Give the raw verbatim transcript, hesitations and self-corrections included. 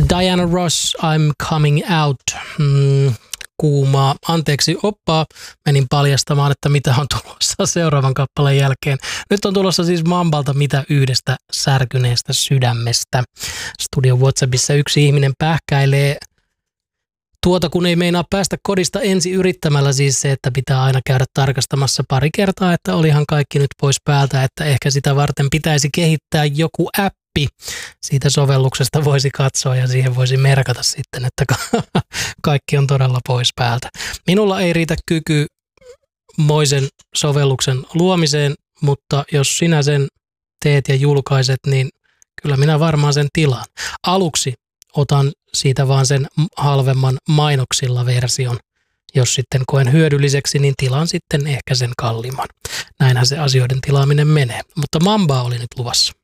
Diana Ross, I'm Coming Out. Mm, kuumaa. Anteeksi, oppaa. Menin paljastamaan, että mitä on tulossa seuraavan kappaleen jälkeen. Nyt on tulossa siis Mambalta Mitä yhdestä särkyneestä sydämestä. Studio WhatsAppissa yksi ihminen pähkäilee tuota, kun ei meinaa päästä kodista ensi yrittämällä, siis se, että pitää aina käydä tarkastamassa pari kertaa, että olihan kaikki nyt pois päältä, että ehkä sitä varten pitäisi kehittää joku appi. Siitä sovelluksesta voisi katsoa ja siihen voisi merkata sitten, että kaikki on todella pois päältä. Minulla ei riitä kyky moisen sovelluksen luomiseen, mutta jos sinä sen teet ja julkaiset, niin kyllä minä varmaan sen tilaan. Aluksi otan siitä vaan sen halvemman mainoksilla version. Jos sitten koen hyödylliseksi, niin tilaan sitten ehkä sen kalliimman. Näinhän se asioiden tilaaminen menee. Mutta Mamba oli nyt luvassa.